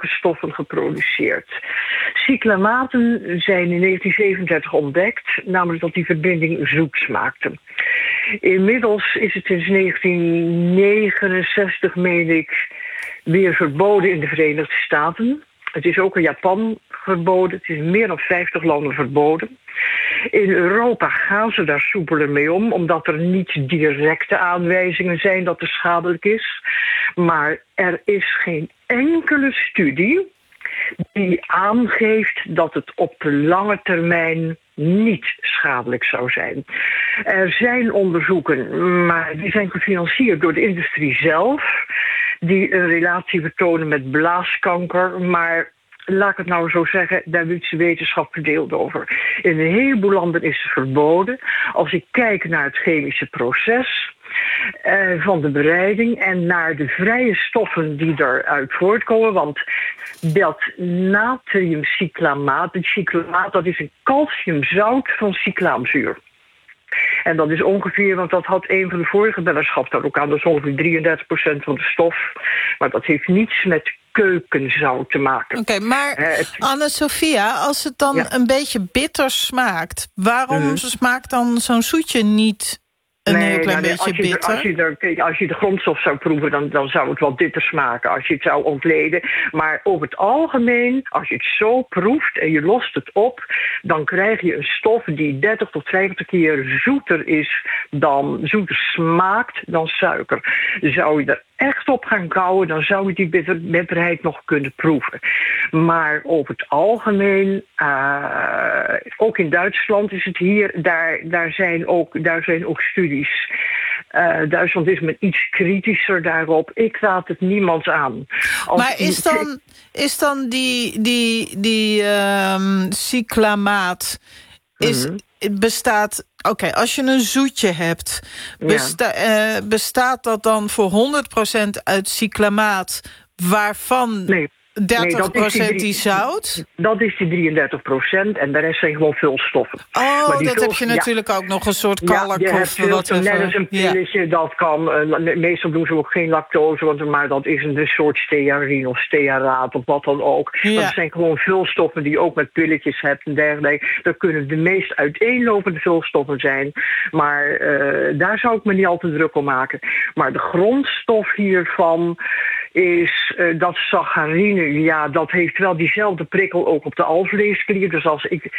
welke stoffen geproduceerd. Cyclamaten zijn in 1937 ontdekt, namelijk dat die verbinding zoet smaakte. Inmiddels is het sinds 1969, meen ik, weer verboden in de Verenigde Staten. Het is ook in Japan verboden. Het is in meer dan 50 landen verboden. In Europa gaan ze daar soepeler mee om, omdat er niet directe aanwijzingen zijn dat het schadelijk is. Maar er is geen enkele studie die aangeeft dat het op de lange termijn niet schadelijk zou zijn. Er zijn onderzoeken, maar die zijn gefinancierd door de industrie zelf, die een relatie vertonen met blaaskanker, maar laat ik het nou zo zeggen, daar is de wetenschap verdeeld over. In een heleboel landen is het verboden. Als ik kijk naar het chemische proces van de bereiding en naar de vrije stoffen die eruit voortkomen, want dat natriumcyclamaat, het cyclamaat, dat is een calciumzout van cyclaamzuur. En dat is ongeveer, want dat had een van de vorige bellers gaf daar ook aan, dat is ongeveer 33% van de stof. Maar dat heeft niets met keukenzout te maken. Oké, maar Anne-Sophia, als het dan een beetje bitter smaakt, waarom smaakt dan zo'n zoetje niet een heel klein beetje bitter? Als je de grondstof zou proeven, dan zou het wel bitter smaken als je het zou ontleden. Maar over het algemeen, als je het zo proeft en je lost het op, dan krijg je een stof die 30 tot 50 keer zoeter smaakt dan suiker. Zou je er echt op gaan kauwen, dan zou je die bitterheid nog kunnen proeven. Maar over het algemeen, ook in Duitsland is het hier, daar zijn ook studies. Duitsland is men iets kritischer daarop. Ik raad het niemand aan. Maar is dan die cyclamaat bestaat? Oké, als je een zoetje hebt, bestaat dat dan voor 100% uit cyclamaat, waarvan 30% die zout? Dat is die 33% en de rest zijn gewoon vulstoffen. Oh, maar dat heb je natuurlijk ook nog een soort kalk of wat. Net als een pilletje, dat kan. Meestal doen ze ook geen lactose, maar dat is een soort stearin of stearaat of wat dan ook. Ja. Dat zijn gewoon vulstoffen die je ook met pilletjes hebt en dergelijke. Dat kunnen de meest uiteenlopende vulstoffen zijn. Maar daar zou ik me niet al te druk om maken. Maar de grondstof hiervan is dat saccharine, dat heeft wel diezelfde prikkel ook op de alvleesklier. Dus als je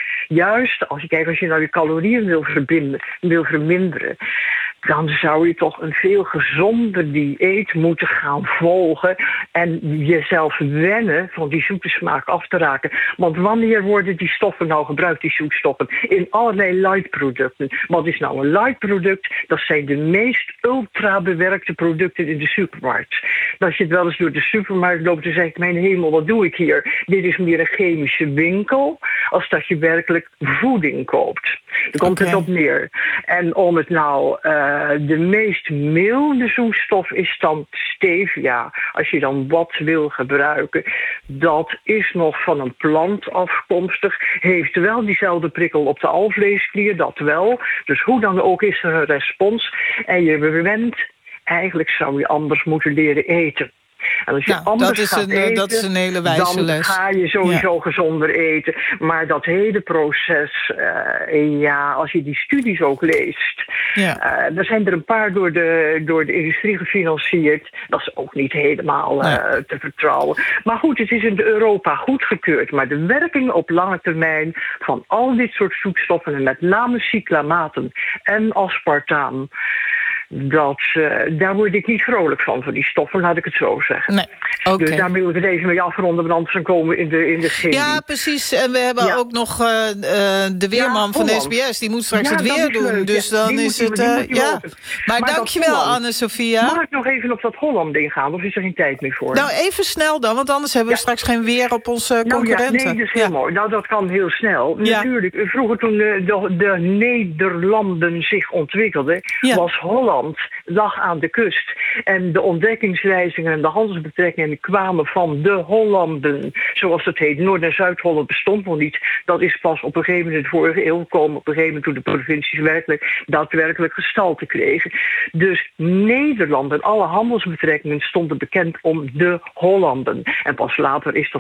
nou je calorieën wil verminderen, dan zou je toch een veel gezonder dieet moeten gaan volgen en jezelf wennen van die zoete smaak af te raken. Want wanneer worden die stoffen nou gebruikt, die zoetstoffen? In allerlei light producten. Wat is nou een light product? Dat zijn de meest ultra bewerkte producten in de supermarkt. Als je het wel eens door de supermarkt loopt, dan zeg ik, mijn hemel, wat doe ik hier? Dit is meer een chemische winkel, als dat je werkelijk voeding koopt. Daar komt het op neer. En om het nou, de meest milde zoetstof is dan stevia. Als je dan wat wil gebruiken, dat is nog van een plant afkomstig. Heeft wel diezelfde prikkel op de alvleesklier, dat wel. Dus hoe dan ook is er een respons. En je bent, eigenlijk zou je anders moeten leren eten. En als je anders gaat eten, dat is een hele wijze les. Dan ga je sowieso gezonder eten. Maar dat hele proces, als je die studies ook leest, er zijn er een paar door de industrie gefinancierd. Dat is ook niet helemaal te vertrouwen. Maar goed, het is in Europa goedgekeurd. Maar de werking op lange termijn van al dit soort zoetstoffen, en met name cyclamaten en aspartaam, daar word ik niet vrolijk van die stoffen, laat ik het zo zeggen. Nee, okay. Dus daar wil ik het even mee afronden, want anders dan komen we in de chemie. Ja, precies. En we hebben ook nog de weerman van de SBS. Die moet straks het weer doen. Leuk. Dus dan is het. Maar dankjewel, Anne-Sophia. Mag ik nog even op dat Holland ingaan? Of is er geen tijd meer voor? Nou, even snel dan, want anders hebben we straks geen weer op onze concurrenten. Nee, dat is heel mooi. Nou, dat kan heel snel. Ja. Natuurlijk, vroeger toen de Nederlanden zich ontwikkelden, was Holland lag aan de kust. En de ontdekkingsreizingen en de handelsbetrekkingen kwamen van de Hollanden. Zoals het heet. Noord- en Zuid-Holland bestond nog niet. Dat is pas op een gegeven moment in de vorige eeuw gekomen. Op een gegeven moment toen de provincies daadwerkelijk gestalte kregen. Dus Nederland en alle handelsbetrekkingen stonden bekend om de Hollanden. En pas later is